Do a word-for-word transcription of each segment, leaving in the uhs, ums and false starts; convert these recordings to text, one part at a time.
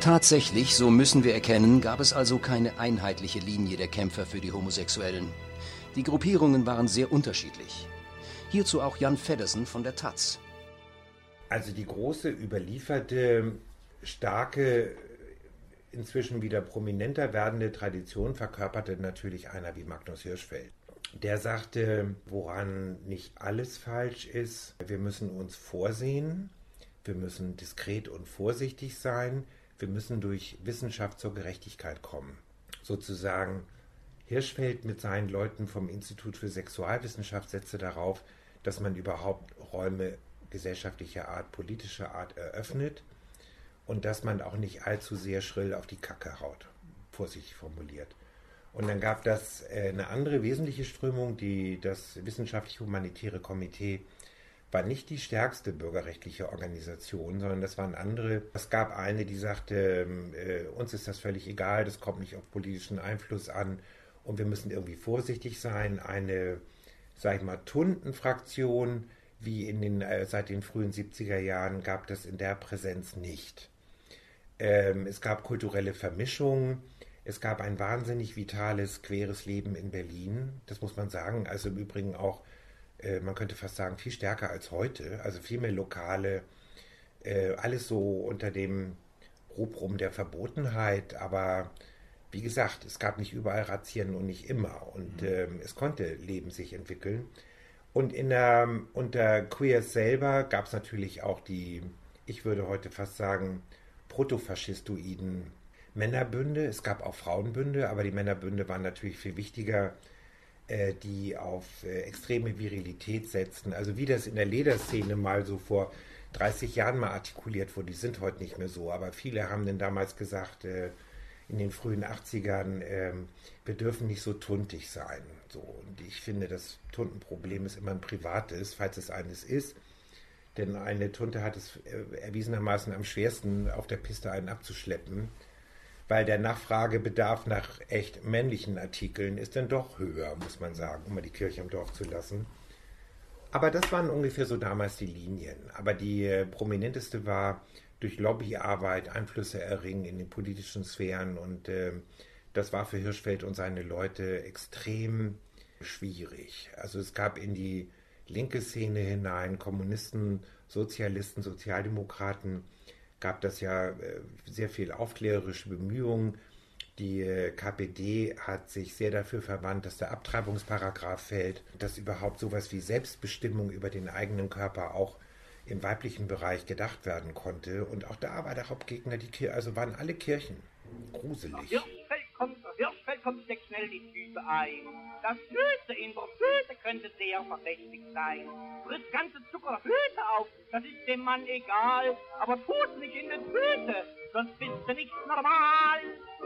Tatsächlich, so müssen wir erkennen, gab es also keine einheitliche Linie der Kämpfer für die Homosexuellen. Die Gruppierungen waren sehr unterschiedlich. Hierzu auch Jan Feddersen von der Taz. Also die große, überlieferte, starke, inzwischen wieder prominenter werdende Tradition verkörperte natürlich einer wie Magnus Hirschfeld. Der sagte, woran nicht alles falsch ist, wir müssen uns vorsehen, wir müssen diskret und vorsichtig sein, wir müssen durch Wissenschaft zur Gerechtigkeit kommen. Sozusagen Hirschfeld mit seinen Leuten vom Institut für Sexualwissenschaft setzte darauf, dass man überhaupt Räume gesellschaftlicher Art, politischer Art eröffnet und dass man auch nicht allzu sehr schrill auf die Kacke haut, vorsichtig formuliert. Und dann gab das äh, eine andere wesentliche Strömung, die das Wissenschaftlich-Humanitäre Komitee war nicht die stärkste bürgerrechtliche Organisation, sondern das waren andere. Es gab eine, die sagte, äh, uns ist das völlig egal, das kommt nicht auf politischen Einfluss an und wir müssen irgendwie vorsichtig sein. Eine, sag ich mal, Tundenfraktion, wie in den, äh, seit den frühen siebziger Jahren, gab das in der Präsenz nicht. Ähm, es gab kulturelle Vermischungen. Es gab ein wahnsinnig vitales, queres Leben in Berlin, das muss man sagen. Also im Übrigen auch, äh, man könnte fast sagen, viel stärker als heute. Also viel mehr Lokale, äh, alles so unter dem Rubrum der Verbotenheit. Aber wie gesagt, es gab nicht überall Razzien und nicht immer. Und mhm. äh, es konnte Leben sich entwickeln. Und in der, unter Queers selber gab es natürlich auch die, ich würde heute fast sagen, protofaschistoiden Männerbünde. Es gab auch Frauenbünde, aber die Männerbünde waren natürlich viel wichtiger, äh, die auf äh, extreme Virilität setzten. Also wie das in der Lederszene mal so vor dreißig Jahren mal artikuliert wurde, die sind heute nicht mehr so, aber viele haben dann damals gesagt, äh, in den frühen achtzigern, äh, wir dürfen nicht so tuntig sein. So. Und ich finde, das Tuntenproblem ist immer ein privates, falls es eines ist. Denn eine Tunte hat es äh, erwiesenermaßen am schwersten, auf der Piste einen abzuschleppen, weil der Nachfragebedarf nach echt männlichen Artikeln ist dann doch höher, muss man sagen, um mal die Kirche im Dorf zu lassen. Aber das waren ungefähr so damals die Linien. Aber die äh, prominenteste war durch Lobbyarbeit, Einflüsse erringen in den politischen Sphären und äh, das war für Hirschfeld und seine Leute extrem schwierig. Also es gab in die linke Szene hinein, Kommunisten, Sozialisten, Sozialdemokraten, gab das ja äh, sehr viel aufklärerische Bemühungen. Die äh, K P D hat sich sehr dafür verwandt, dass der Abtreibungsparagraph fällt, dass überhaupt sowas wie Selbstbestimmung über den eigenen Körper auch im weiblichen Bereich gedacht werden konnte. Und auch da war der Hauptgegner die Kirche, also waren alle Kirchen. Gruselig. Hirschfeld kommt, Hirschfeld kommt, steckt schnell die Füße ein. Das Süße in der Flöte könnte sehr verdächtig sein. Frisst ganze Zuckerflöte auf, das ist dem Mann egal. Aber tut nicht in den Flöte, sonst bist du nicht normal.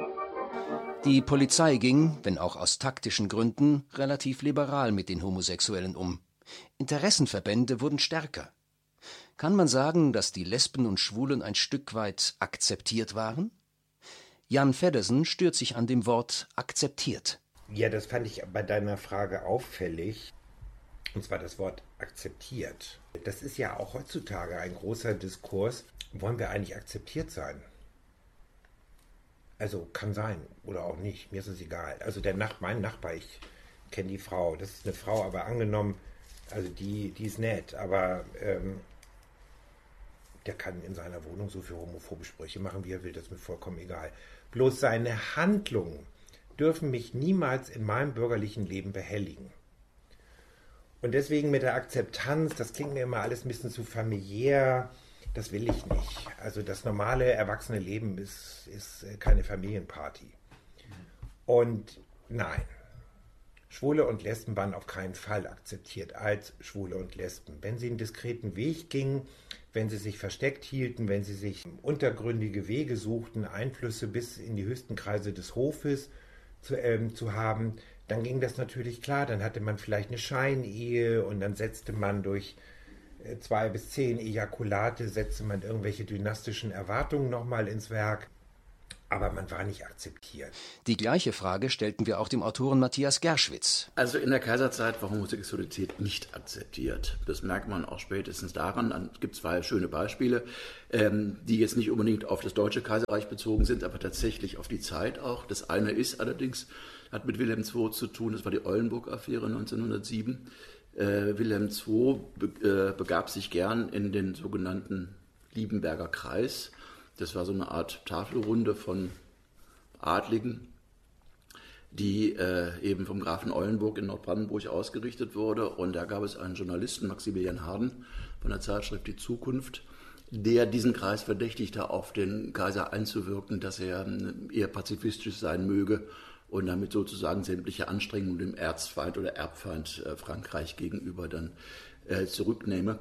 Die Polizei ging, wenn auch aus taktischen Gründen, relativ liberal mit den Homosexuellen um. Interessenverbände wurden stärker. Kann man sagen, dass die Lesben und Schwulen ein Stück weit akzeptiert waren? Jan Feddersen stört sich an dem Wort akzeptiert. Ja, das fand ich bei deiner Frage auffällig. Und zwar das Wort akzeptiert. Das ist ja auch heutzutage ein großer Diskurs. Wollen wir eigentlich akzeptiert sein? Also kann sein oder auch nicht. Mir ist es egal. Also der Nach- mein Nachbar, ich kenne die Frau. Das ist eine Frau, aber angenommen, also die, die ist nett, aber ähm, der kann in seiner Wohnung so viele homophobe Sprüche machen, wie er will. Das ist mir vollkommen egal. Bloß seine Handlungen dürfen mich niemals in meinem bürgerlichen Leben behelligen. Und deswegen mit der Akzeptanz, das klingt mir immer alles ein bisschen zu familiär, das will ich nicht. Also das normale, erwachsene Leben ist, ist keine Familienparty. Und nein, Schwule und Lesben waren auf keinen Fall akzeptiert als Schwule und Lesben. Wenn sie einen diskreten Weg gingen, wenn sie sich versteckt hielten, wenn sie sich untergründige Wege suchten, Einflüsse bis in die höchsten Kreise des Hofes zu, ähm, zu haben, dann ging das natürlich klar. Dann hatte man vielleicht eine Scheinehe und dann setzte man durch äh, zwei bis zehn Ejakulate, setzte man irgendwelche dynastischen Erwartungen nochmal ins Werk. aber man war nicht akzeptiert. Die gleiche Frage stellten wir auch dem Autoren Matthias Gerschwitz. Also in der Kaiserzeit war Homosexualität nicht akzeptiert. Das merkt man auch spätestens daran. Es gibt zwei schöne Beispiele, ähm, die jetzt nicht unbedingt auf das Deutsche Kaiserreich bezogen sind, aber tatsächlich auf die Zeit auch. Das eine ist allerdings, hat mit Wilhelm der Zweite zu tun, das war die Eulenburg-Affäre neunzehnhundertsieben. Äh, Wilhelm der Zweite be- äh, begab sich gern in den sogenannten Liebenberger Kreis. Das war so eine Art Tafelrunde von Adligen, die äh, eben vom Grafen Eulenburg in Nordbrandenburg ausgerichtet wurde. Und da gab es einen Journalisten, Maximilian Harden, von der Zeitschrift Die Zukunft, der diesen Kreis verdächtigte, auf den Kaiser einzuwirken, dass er eher pazifistisch sein möge und damit sozusagen sämtliche Anstrengungen dem Erzfeind oder Erbfeind äh, Frankreich gegenüber dann äh, zurücknehme.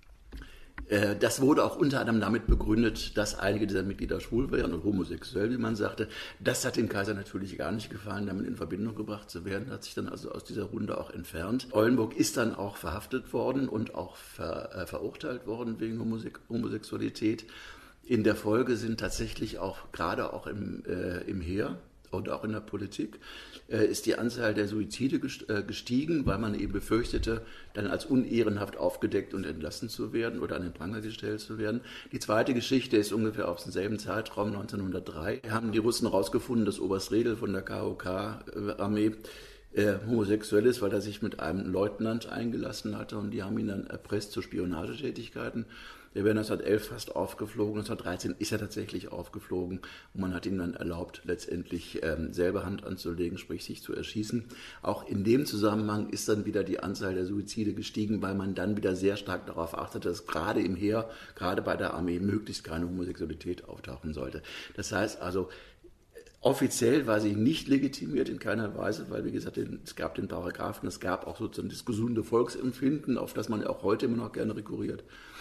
Das wurde auch unter anderem damit begründet, dass einige dieser Mitglieder schwul wären und homosexuell, wie man sagte. Das hat dem Kaiser natürlich gar nicht gefallen, damit in Verbindung gebracht zu werden, hat sich dann also aus dieser Runde auch entfernt. Eulenburg ist dann auch verhaftet worden und auch ver, äh, verurteilt worden wegen Homose- Homosexualität. In der Folge sind tatsächlich auch, gerade auch im, äh, im Heer und auch in der Politik, äh, ist die Anzahl der Suizide gestiegen, weil man eben befürchtete, dann als unehrenhaft aufgedeckt und entlassen zu werden oder an den Pranger gestellt zu werden. Die zweite Geschichte ist ungefähr auf denselben Zeitraum, neunzehnhundertdrei. Haben die Russen herausgefunden, dass Oberst Redl von der K O K-Armee äh, homosexuell ist, weil er sich mit einem Leutnant eingelassen hatte, und die haben ihn dann erpresst zu Spionagetätigkeiten. Der wäre neunzehnhundertelf fast aufgeflogen, neunzehnhundertdreizehn ist er tatsächlich aufgeflogen und man hat ihm dann erlaubt, letztendlich ähm, selber Hand anzulegen, sprich sich zu erschießen. Auch in dem Zusammenhang ist dann wieder die Anzahl der Suizide gestiegen, weil man dann wieder sehr stark darauf achtete, dass gerade im Heer, gerade bei der Armee möglichst keine Homosexualität auftauchen sollte. Das heißt also, offiziell war sie nicht legitimiert in keiner Weise, weil, wie gesagt, es gab den Paragraphen, es gab auch sozusagen das gesunde Volksempfinden, auf das man ja auch heute immer noch gerne rekurriert.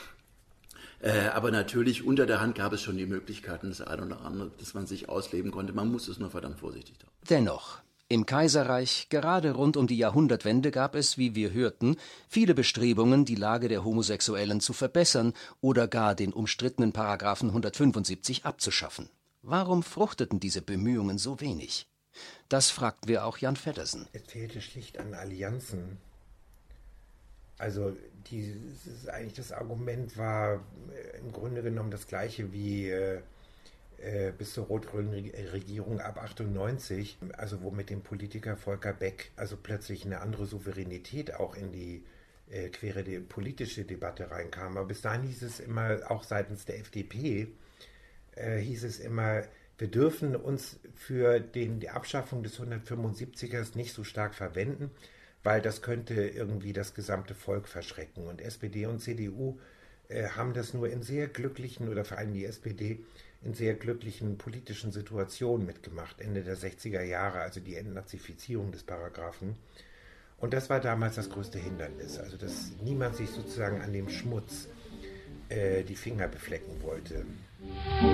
Äh, aber natürlich unter der Hand gab es schon die Möglichkeiten, das eine oder andere, dass man sich ausleben konnte. Man muss es nur verdammt vorsichtig tun. Dennoch, im Kaiserreich, gerade rund um die Jahrhundertwende, gab es, wie wir hörten, viele Bestrebungen, die Lage der Homosexuellen zu verbessern oder gar den umstrittenen Paragraphen hundertfünfundsiebzig abzuschaffen. Warum fruchteten diese Bemühungen so wenig? Das fragten wir auch Jan Feddersen. Es fehlte schlicht an Allianzen. Also dieses, eigentlich das Argument war im Grunde genommen das gleiche wie äh, äh, bis zur rot-grünen Regierung ab achtundneunzig, also wo mit dem Politiker Volker Beck also plötzlich eine andere Souveränität auch in die äh, quere de- politische Debatte reinkam. Aber bis dahin hieß es immer, auch seitens der F D P, äh, hieß es immer, wir dürfen uns für den, die Abschaffung des hundertfünfundsiebzigers nicht so stark verwenden, weil das könnte irgendwie das gesamte Volk verschrecken. Und S P D und C D U äh, haben das nur in sehr glücklichen, oder vor allem die S P D, in sehr glücklichen politischen Situationen mitgemacht, Ende der sechziger Jahre, also die Entnazifizierung des Paragraphen. Und das war damals das größte Hindernis, also dass niemand sich sozusagen an dem Schmutz äh, die Finger beflecken wollte.